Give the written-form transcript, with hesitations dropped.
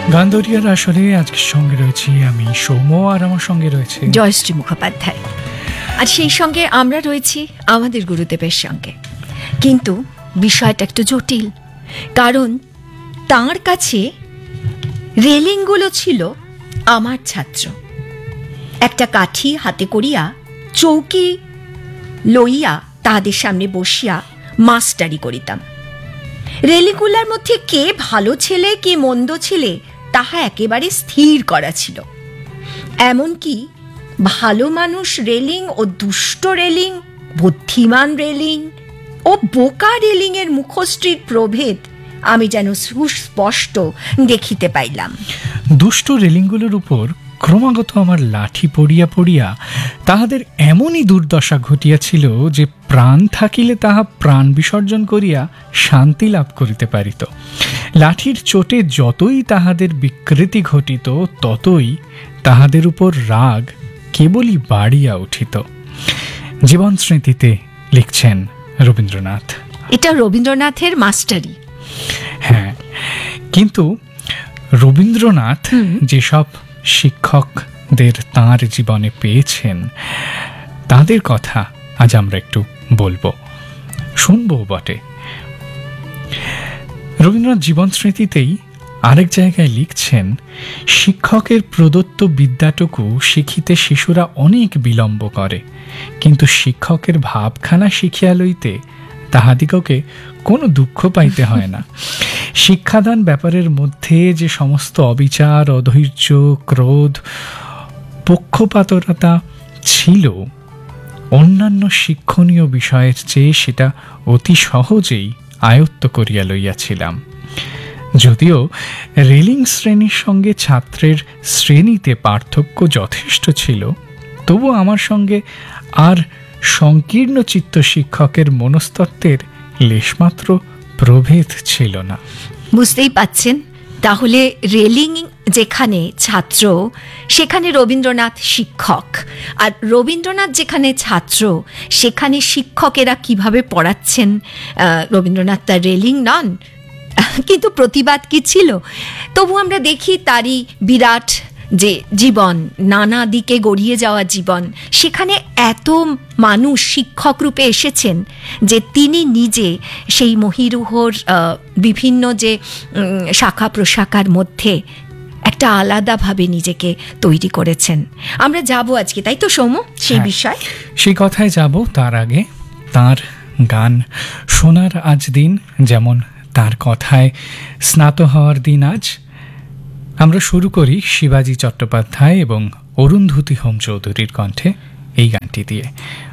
গান্ধরিয়ার আসলে আজকে সঙ্গে রয়েছি আমি সৌম্য, আর আমার সঙ্গে রয়েছে জয়শ্রী মুখোপাধ্যায়। আর সেই সঙ্গে আমরা রয়েছি আমাদের গুরুদেবের সঙ্গে। কিন্তু বিষয়টা একটু জটিল, কারণ তাঁর কাছে রেলিংগুলো ছিল আমার ছাত্র। একটা কাঠি হাতে করিয়া চৌকি লইয়া তাহাদের সামনে বসিয়া মাস্টারি করিতাম। রেলিংগুলার মধ্যে কে ভালো ছেলে কে মন্দ ছেলে তাহা একেবারে স্থির করা ছিল। এমনকি ভালো মানুষ রেলিং ও দুষ্ট রেলিং, বুদ্ধিমান রেলিং ও বোকা রেলিংয়ের মুখশ্রীর প্রভেদ আমি যেন সুস্পষ্ট দেখিতে পাইলাম। দুষ্ট রেলিংগুলোর উপর ক্রমাগত আমার লাঠি পড়িয়া পড়িয়া তাহাদের এমনই দুর্দশা ঘটিয়াছিল যে প্রাণ থাকিলে তাহা প্রাণ বিসর্জন করিয়া শান্তি লাভ করিতে পারিত। লাঠির চোটে যতই তাহাদের বিকৃতি ঘটিত, ততই তাহাদের উপর রাগ কেবলই বাড়িয়া উঠিত। জীবন স্মৃতিতে লিখছেন রবীন্দ্রনাথ। এটা রবীন্দ্রনাথের মাস্টারি। হ্যাঁ, কিন্তু রবীন্দ্রনাথ যেসব শিক্ষকদের তাঁর জীবনে পেয়েছেন তাদের কথা আজ আমরা একটু বলবো, শুনবো বটে। রবীন্দ্রনাথ জীবন স্মৃতিতেই আরেক জায়গায় লিখছেন, শিক্ষকের প্রদত্ত বিদ্যাটুকু শিখিতে শিশুরা অনেক বিলম্ব করে, কিন্তু শিক্ষকের ভাবখানা শিখিয়া লইতে তাহাদিগকে কোনো দুঃখ পাইতে হয় না। শিক্ষাদান ব্যাপারের মধ্যে যে সমস্ত অবিচার, অধৈর্য, ক্রোধ, পক্ষপাতরতা ছিল, অন্যান্য শিক্ষণীয় বিষয়ের চেয়ে সেটা অতি সহজেই আয়ত্ত করিয়া লইয়াছিলাম। যদিও রেলিং শ্রেণীর সঙ্গে ছাত্রের শ্রেণীতে পার্থক্য যথেষ্ট ছিল, তবু আমার সঙ্গে আর সংকীর্ণ চিত্ত শিক্ষকের মনস্তত্ত্বের লেশমাত্র প্রভেদ ছিল না। বুঝতেই পাচ্ছেন, তাহলে রেলিং যেখানে ছাত্র সেখানে রবীন্দ্রনাথ শিক্ষক, আর রবীন্দ্রনাথ যেখানে ছাত্র সেখানে শিক্ষকেরা কিভাবে পড়াচ্ছেন। রবীন্দ্রনাথ তার রেলিং নন, কিন্তু প্রতিবাদ কি ছিল? তবু আমরা দেখি তারই বিরাট যে জীবন, নানা দিকে গড়িয়ে যাওয়া জীবন, সেখানে এত মানুষ শিক্ষক রূপে এসেছেন যে তিনি নিজে সেই মহীরুহর বিভিন্ন যে শাখা প্রশাখার মধ্যে একটা আলাদাভাবে নিজেকে তৈরি করেছেন। আমরা যাব আজকে, তাই তো সৌম্য, সেই বিষয়, সেই কথায় যাব। তার আগে তার গান শোনার আজ দিন, যেমন তার কথায় স্নাত হওয়ার দিন আজ। আমরা শুরু করি শিবাজি চট্টোপাধ্যায় এবং অরুন্ধতী হোম চৌধুরীর কণ্ঠে এই গানটি দিয়ে।